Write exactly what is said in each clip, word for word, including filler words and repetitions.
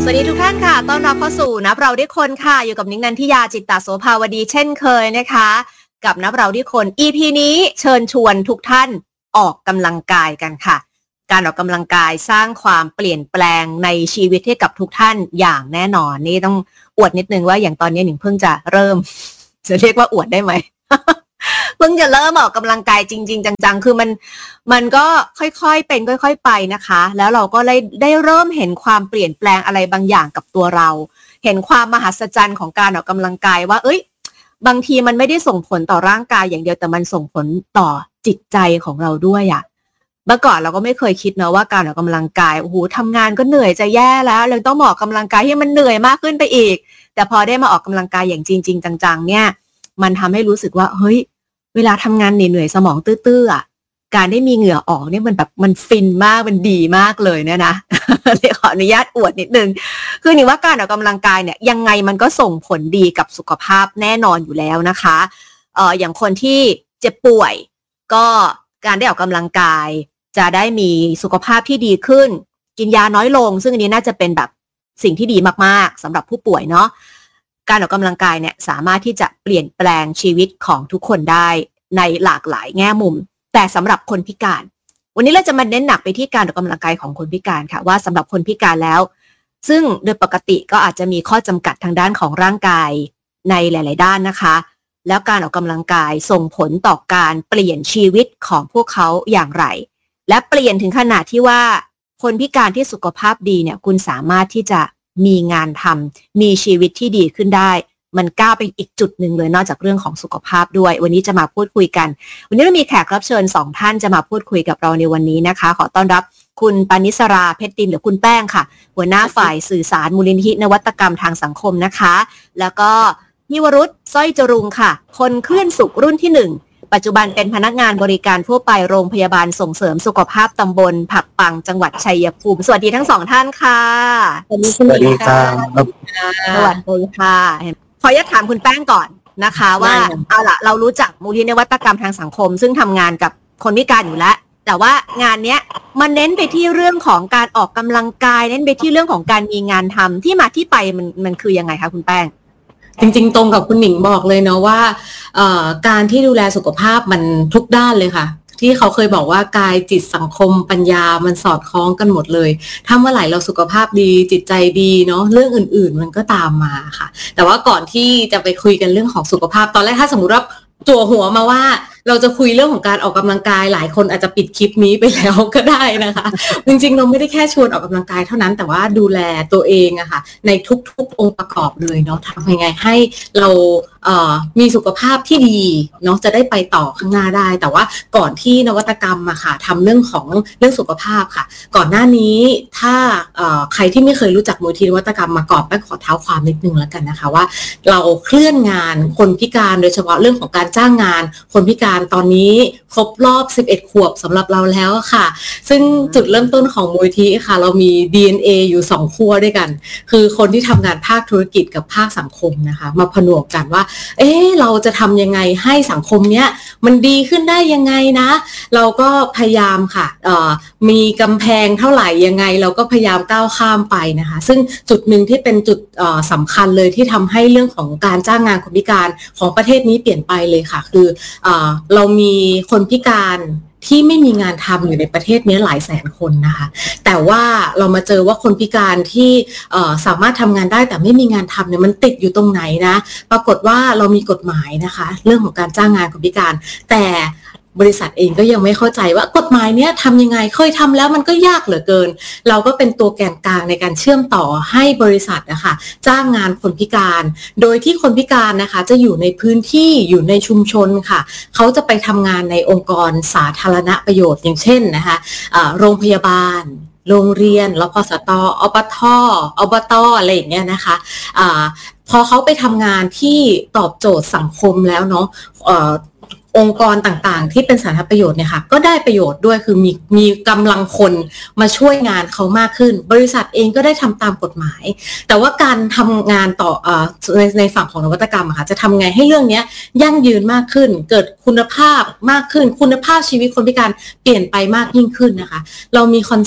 วัสดีทุกท่านค่ะต้อนรับเข้าสู่นับเราด้วยคนค่ะอยู่กับนิ้งนันทิยาจิตตโสภาวดีเช่นเคยนะคะกับนับเราด้วยคน อี พี นี้เชิญชวนทุกท่านออกกำลังกายกันค่ะการออกกำลังกายสร้างความเปลี่ยนแปลงในชีวิตให้กับทุกท่านอย่างแน่นอนนี่ต้องอวดนิดนึงว่าอย่างตอนนี้หนิงเพิ่งจะเริ่มจะเรียกว่าอวดได้ไหม เพิ่งจะเริ่มออกกำลังกายจริงๆจังๆคือมันมันก็ค่อยๆเป็นค่อยๆไปนะคะแล้วเราก็ได้ได้เริ่มเห็นความเปลี่ยนแปลงอะไรบางอย่างกับตัวเราเห็นความมหัศจรรย์ของการออกกำลังกายว่าเอ้ยบางทีมันไม่ได้ส่งผลต่อร่างกายอย่างเดียวแต่มันส่งผลต่อจิตใจของเราด้วยอะเมื่อก่อนเราก็ไม่เคยคิดนะว่าการออกกำลังกายโอ้โหทำงานก็เหนื่อยจะแย่แล้วเลยต้องออกกำลังกายให้มันเหนื่อยมากขึ้นไปอีกแต่พอได้มาออกกำลังกายอย่างจริงๆจังๆเนี่ยมันทำให้รู้สึกว่าเฮ้ยเวลาทำงานเหนื่อยๆสมองตื้อๆอ่ะการได้มีเหงื่อออกเนี่ยมันแบบมันฟินมากมันดีมากเลยเนี่ยนะ เดี๋ยวขออนุญาตอวดนิดนึงคือนี่ว่าการออกกำลังกายเนี่ยยังไงมันก็ส่งผลดีกับสุขภาพแน่นอนอยู่แล้วนะคะเอ่ออย่างคนที่เจ็บป่วยก็การได้ออกกำลังกายจะได้มีสุขภาพที่ดีขึ้นกินยาน้อยลงซึ่งอันนี้น่าจะเป็นแบบสิ่งที่ดีมากๆสำหรับผู้ป่วยเนาะการออกกำลังกายเนี่ยสามารถที่จะเปลี่ยนแปลงชีวิตของทุกคนได้ในหลากหลายแง่มุมแต่สำหรับคนพิการวันนี้เราจะมาเน้นหนักไปที่การออกกำลังกายของคนพิการค่ะว่าสำหรับคนพิการแล้วซึ่งโดยปกติก็อาจจะมีข้อจำกัดทางด้านของร่างกายในหลายๆด้านนะคะแล้วการออกกำลังกายส่งผลต่อการเปลี่ยนชีวิตของพวกเขาอย่างไรและเปลี่ยนถึงขนาดที่ว่าคนพิการที่สุขภาพดีเนี่ยคุณสามารถที่จะมีงานทำมีชีวิตที่ดีขึ้นได้มันก้าวไปอีกจุดหนึ่งเลยนอกจากเรื่องของสุขภาพด้วยวันนี้จะมาพูดคุยกันวันนี้เรามีแขกรับเชิญสองท่านจะมาพูดคุยกับเราในวันนี้นะคะขอต้อนรับคุณปณิสราเพชรดินหรือคุณแป้งค่ะหัวหน้าฝ่ายสื่อสารมูลนิธินวัตกรรมทางสังคมนะคะแล้วก็นิวรุตสร้อยจรุงค่ะคนเคลื่อนสุขรุ่นที่หนึ่งปัจจุบันเป็นพนักงานบริการทั่วไปโรงพยาบาลส่งเสริมสุขภาพตำบลผักปังจังหวัดชัยภูมิสวัสดีทั้งสองท่านค่ะสวัสดีครับสวัสดีค่ะขออนุญาตถามคุณแป้งก่อนนะคะว่าเอาล่ะเรารู้จักมูลนิธินวัตกรรมทางสังคมซึ่งทำงานกับคนพิการอยู่แล้วแต่ว่างานเนี้ยมันเน้นไปที่เรื่องของการออกกำลังกายเน้นไปที่เรื่องของการมีงานทำที่มาที่ไปมันมันคือยังไงคะคุณแป้งจริงๆตรงกับคุณหนิงบอกเลยเนาะว่าการที่ดูแลสุขภาพมันทุกด้านเลยค่ะที่เขาเคยบอกว่ากายจิตสังคมปัญญามันสอดคล้องกันหมดเลยถ้าเมื่อไหร่เราสุขภาพดีจิตใจดีเนาะเรื่องอื่นๆมันก็ตามมาค่ะแต่ว่าก่อนที่จะไปคุยกันเรื่องของสุขภาพตอนแรกถ้าสมมติว่าจั่วหัวมาว่าเราจะคุยเรื่องของการออกกำลังกายหลายคนอาจจะปิดคลิปนี้ไปแล้วก็ได้นะคะจริงๆเราไม่ได้แค่ชวนออกกำลังกายเท่านั้นแต่ว่าดูแลตัวเองอะค่ะในทุกๆองค์ประกอบเลยเนาะทำยังไงให้เราเอ่อมีสุขภาพที่ดีเนาะจะได้ไปต่อข้างหน้าได้แต่ว่าก่อนที่นวัตกรรมอะค่ะทำเรื่องของเรื่องสุขภาพค่ะก่อนหน้านี้ถ้าเอ่อใครที่ไม่เคยรู้จักมูลนิธินวัตกรรมมาก่อนไปขอเท้าความนิดนึงแล้วกันนะคะว่าเราเคลื่อนงานคนพิการโดยเฉพาะเรื่องของการจ้างงานคนพิการตอนนี้ครบรอบสิบเอ็ดขวบสำหรับเราแล้วค่ะซึ่งจุดเริ่มต้นของมูลนิธิค่ะเรามี ดี เอ็น เอ อยู่สองขั้วด้วยกันคือคนที่ทำงานภาคธุรกิจกับภาคสังคมนะคะมาผนวกกันว่าเอ๊ะเราจะทำยังไงให้สังคมเนี้ยมันดีขึ้นได้ยังไงนะเราก็พยายามค่ะมีกำแพงเท่าไหร่ยังไงเราก็พยายามก้าวข้ามไปนะคะซึ่งจุดหนึ่งที่เป็นจุดสำคัญเลยที่ทำให้เรื่องของการจ้างงานคนพิการของประเทศนี้เปลี่ยนไปเลยค่ะคือเรามีคนพิการที่ไม่มีงานทำอยู่ในประเทศนี้หลายแสนคนนะคะแต่ว่าเรามาเจอว่าคนพิการที่สามารถทำงานได้แต่ไม่มีงานทำเนี่ยมันติดอยู่ตรงไหนนะปรากฏว่าเรามีกฎหมายนะคะเรื่องของการจ้างงานคนพิการแต่บริษัทเองก็ยังไม่เข้าใจว่ากฎหมายเนี้ยทำยังไงเคยทำแล้วมันก็ยากเหลือเกินเราก็เป็นตัวแกนกลางในการเชื่อมต่อให้บริษัทนะคะจ้างงานคนพิการโดยที่คนพิการนะคะจะอยู่ในพื้นที่อยู่ในชุมชนค่ะเขาจะไปทำงานในองค์กรสาธารณประโยชน์อย่างเช่นนะคะะโรงพยาบาลโรงเรียนรพสตอปทอบตอะไรอย่างเงี้ยนะคะอะพอเขาไปทำงานที่ตอบโจทย์สังคมแล้วเนาะองค์กรต่างๆที่เป็นสาธารณประโยชน์เนี่ยค่ะก็ได้ประโยชน์ด้วยคือมีมีกำลังคนมาช่วยงานเขามากขึ้นบริษัทเองก็ได้ทำตามกฎหมายแต่ว่าการทำงานต่อเอ่อในในฝั่งของนวัตกรรมอะค่ะจะทำไงให้เรื่องนี้ยั่งยืนมากขึ้นเกิดคุณภาพมากขึ้นคุณภาพชีวิตคนพิการเปลี่ยนไปมากยิ่งขึ้นนะคะเรามีคอนเซ็ปต์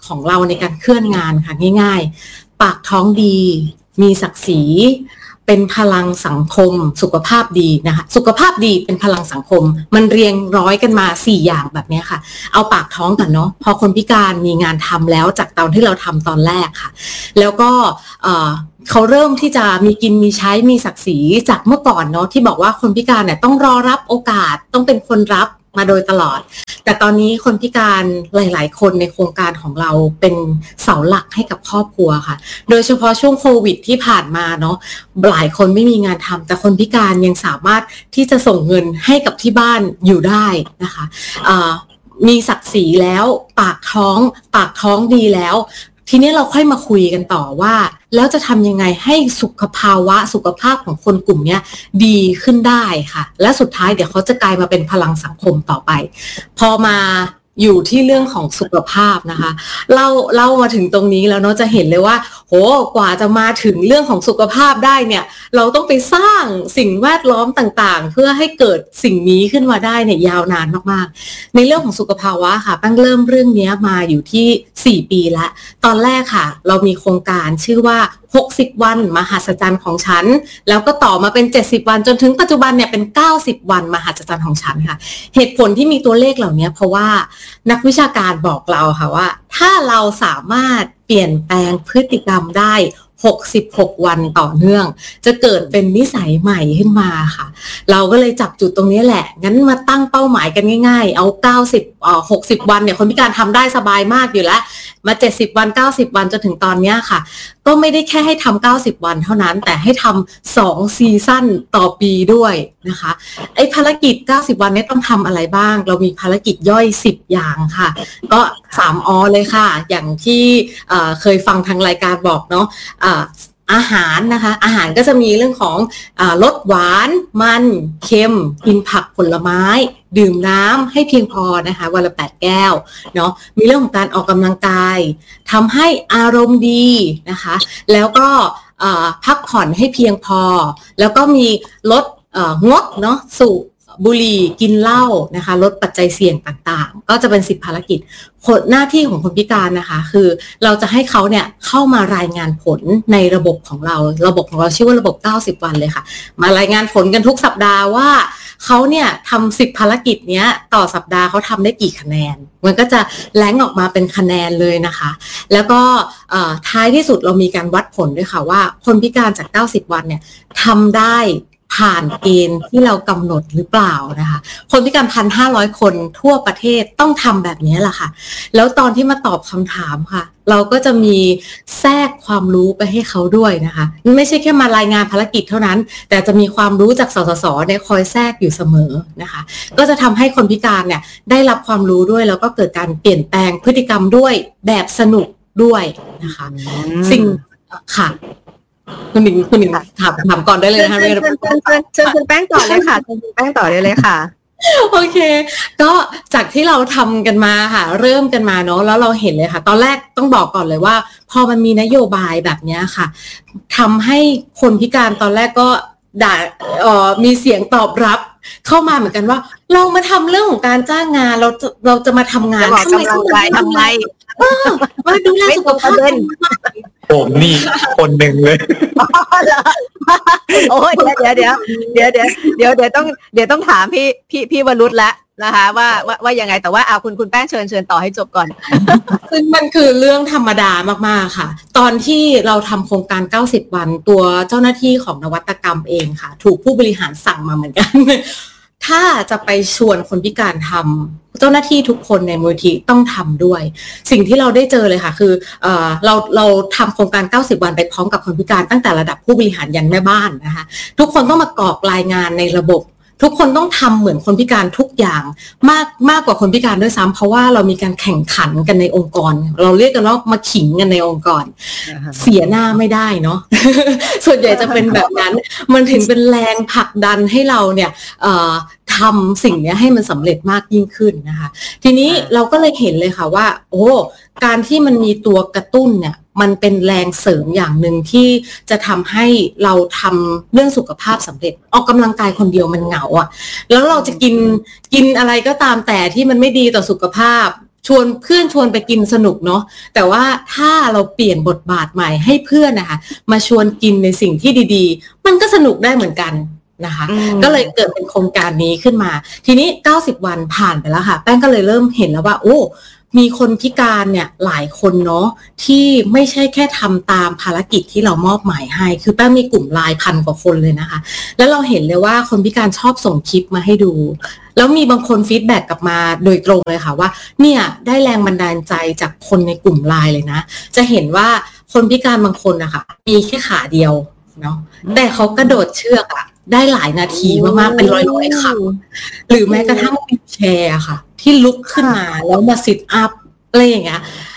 ของเราในการเคลื่อนงานค่ะง่ายๆปากท้องดีมีศักดิ์ศรีเป็นพลังสังคมสุขภาพดีนะคะสุขภาพดีเป็นพลังสังคมมันเรียงร้อยกันมาสี่อย่างแบบนี้ค่ะเอาปากท้องก่อนเนาะพอคนพิการมีงานทำแล้วจากตอนที่เราทำตอนแรกค่ะแล้วก็เอ่อเขาเริ่มที่จะมีกินมีใช้มีศักดิ์ศรีจากเมื่อก่อนเนาะที่บอกว่าคนพิการเนี่ยต้องรอรับโอกาสต้องเป็นคนรับมาโดยตลอดแต่ตอนนี้คนพิการหลายๆคนในโครงการของเราเป็นเสาหลักให้กับครอบครัวค่ะโดยเฉพาะช่วงโควิดที่ผ่านมาเนาะหลายคนไม่มีงานทำแต่คนพิการยังสามารถที่จะส่งเงินให้กับที่บ้านอยู่ได้นะคะมีศักดิ์ศรีแล้วปากท้องปากท้องดีแล้วทีนี้เราค่อยมาคุยกันต่อว่าแล้วจะทำยังไงให้สุขภาวะสุขภาพของคนกลุ่มนี้ดีขึ้นได้ค่ะและสุดท้ายเดี๋ยวเขาจะกลายมาเป็นพลังสังคมต่อไปพอมาอยู่ที่เรื่องของสุขภาพนะคะเราเล่ามาถึงตรงนี้แล้วเนาะจะเห็นเลยว่าโหกว่าจะมาถึงเรื่องของสุขภาพได้เนี่ยเราต้องไปสร้างสิ่งแวดล้อมต่างๆเพื่อให้เกิดสิ่งนี้ขึ้นมาได้เนี่ยยาวนานมากๆในเรื่องของสุขภาวะค่ะตั้งเริ่มเรื่องนี้มาอยู่ที่สี่ปีแล้วตอนแรกค่ะเรามีโครงการชื่อว่าหกสิบวันมหัศจรรย์ของฉันแล้วก็ต่อมาเป็นเจ็ดสิบวันจนถึงปัจจุบันเนี่ยเป็นเก้าสิบวันมหัศจรรย์ของฉันค่ะเหตุผลที่มีตัวเลขเหล่านี้เพราะว่านักวิชาการบอกเราค่ะว่าถ้าเราสามารถเปลี่ยนแปลงพฤติกรรมได้หกสิบหกวันต่อเนื่องจะเกิดเป็นนิสัยใหม่ขึ้นมาค่ะเราก็เลยจับจุดตรงนี้แหละงั้นมาตั้งเป้าหมายกันง่ายๆเอาเก้าสิบเอ่อหกสิบวันเนี่ยคนพิการทำได้สบายมากอยู่แล้วมาเจ็ดสิบวันเก้าสิบวันจนถึงตอนนี้ค่ะก็ไม่ได้แค่ให้ทำเก้าสิบวันเท่านั้นแต่ให้ทำสองซีซั่นต่อปีด้วยนะคะไอ้ภารกิจเก้าสิบวันนี้ต้องทำอะไรบ้างเรามีภารกิจย่อยสิบอย่างค่ะก็สามอเลยค่ะอย่างที่เอ่อเคยฟังทางรายการบอกเนาะอาหารนะคะอาหารก็จะมีเรื่องของอ่าลดหวานมันเค็มกินผักผลไม้ดื่มน้ำให้เพียงพอนะคะวันละแปดแก้วเนาะมีเรื่องของการออกกำลังกายทำให้อารมณ์ดีนะคะแล้วก็พักผ่อนให้เพียงพอแล้วก็มีลดงดเนาะสูบบุหรี่กินเหล้านะคะลดปัจจัยเสี่ยงต่างๆก็จะเป็นสิบภารกิจหน้าที่ของคนพิการนะคะคือเราจะให้เขาเนี่ยเข้ามารายงานผลในระบบของเราระบบของเราชื่อว่าระบบเก้าสิบวันเลยค่ะมารายงานผลกันทุกสัปดาห์ว่าเขาเนี่ยทำสิบภารกิจเนี้ยต่อสัปดาห์เขาทำได้กี่คะแนนมันก็จะแล้งออกมาเป็นคะแนนเลยนะคะแล้วก็ท้ายที่สุดเรามีการวัดผลด้วยค่ะว่าคนพิการจากเก้าสิบวันเนี่ยทำได้ผ่านเกณฑ์ที่เรากำหนดหรือเปล่านะคะคนพิการ หนึ่งพันห้าร้อย คนทั่วประเทศต้องทำแบบนี้แหละค่ะแล้วตอนที่มาตอบคำถามค่ะเราก็จะมีแทรกความรู้ไปให้เขาด้วยนะคะไม่ใช่แค่มารายงานภารกิจเท่านั้นแต่จะมีความรู้จากสสสเนี่ยคอยแทรกอยู่เสมอนะคะก็จะทำให้คนพิการเนี่ยได้รับความรู้ด้วยแล้วก็เกิดการเปลี่ยนแปลงพฤติกรรมด้วยแบบสนุกด้วยนะคะสิ่งค่ะคุณหนิงคุณหนิงถามถามก่อนได้เลยนะคะเชิญเชิญเชิญเชิญคุณแป้งต่อเลยค่ะเชิญคุณแป้งต่อได้เลยค่ะโอเคก็จากที่เราทำกันมาค่ะเริ่มกันมาเนาะแล้วเราเห็นเลยค่ะตอนแรกต้องบอกก่อนเลยว่าพอมันมีนโยบายแบบนี้ค่ะทำให้คนพิการตอนแรกก็ด่าเอ่อมีเสียงตอบรับเข้ามาเหมือนกันว่าเรามาทำเรื่องของการจ้างงานเราจะเราจะมาทำงานทำไมทำไมทำไมมาดูแลสุขภาพผมนี่คนหนึ่งเลยโอ้ยเดี๋ยวเดี๋ยวเดี๋ยวเดี๋ยวเดี๋ยวเดี๋ยวเดี๋ยวต้องเดี๋ยวต้องถามพี่พี่พี่วรุษแล้วนะคะว่าว่าว่ายังไงแต่ว่าเอาคุณคุณแป้งเชิญเชิญต่อให้จบก่อนซึ่งมันคือเรื่องธรรมดามากๆค่ะตอนที่เราทำโครงการเก้าสิบวันตัวเจ้าหน้าที่ของนวัตกรรมเองค่ะถูกผู้บริหารสั่งมาเหมือนกันถ้าจะไปชวนคนพิการทำเจ้าหน้าที่ทุกคนในมูลนิธิต้องทำด้วยสิ่งที่เราได้เจอเลยค่ะคือเอ่อเราเราทำโครงการเก้าสิบวันไปพร้อมกับคนพิการตั้งแต่ระดับผู้บริหารยันแม่บ้านนะคะทุกคนต้องมากรอกรายงานในระบบทุกคนต้องทำเหมือนคนพิการทุกอย่างมากมากกว่าคนพิการด้วยซ้ำเพราะว่าเรามีการแข่งขันกันในองค์กรเราเรียกกันว่ามาขิงกันในองค์กร uh-huh. เสียหน้าไม่ได้เนาะ ส่วนใหญ่จะเป็นแบบนั้นมันถึงเป็นแรงผลักดันให้เราเนี่ยเอ่อทำสิ่งนี้ให้มันสำเร็จมากยิ่งขึ้นนะคะทีนี้เราก็เลยเห็นเลยค่ะว่าโอ้การที่มันมีตัวกระตุ้นเนี่ยมันเป็นแรงเสริมอย่างหนึ่งที่จะทำให้เราทำเรื่องสุขภาพสำเร็จออกกำลังกายคนเดียวมันเหงาอ่ะแล้วเราจะกินกินอะไรก็ตามแต่ที่มันไม่ดีต่อสุขภาพชวนเพื่อนชวนไปกินสนุกเนาะแต่ว่าถ้าเราเปลี่ยนบทบาทใหม่ให้เพื่อนนะคะมาชวนกินในสิ่งที่ดีๆมันก็สนุกได้เหมือนกันนะคะก็เลยเกิดเป็นโครงการนี้ขึ้นมาทีนี้เก้าสิบวันผ่านไปแล้วค่ะแป้งก็เลยเริ่มเห็นแล้วว่าโอ้มีคนพิการเนี่ยหลายคนเนาะที่ไม่ใช่แค่ทำตามภารกิจที่เรามอบหมายให้คือแป้งมีกลุ่มไลน์พันกว่าคนเลยนะคะแล้วเราเห็นเลยว่าคนพิการชอบส่งคลิปมาให้ดูแล้วมีบางคนฟีดแบ็กกลับมาโดยตรงเลยค่ะว่าเนี่ยได้แรงบันดาลใจจากคนในกลุ่มไลน์เลยนะจะเห็นว่าคนพิการบางคนนะคะมีแค่ขาเดียวเนาะแต่เขากระโดดเชือกอะได้หลายนาทีมากๆเป็นร้อยๆครั้งหรือแม้กระทั่งวีลแชร์ค่ะที่ลุกขึ้นมาแล้วมาซิทอัพอะไรอย่างเงี้ย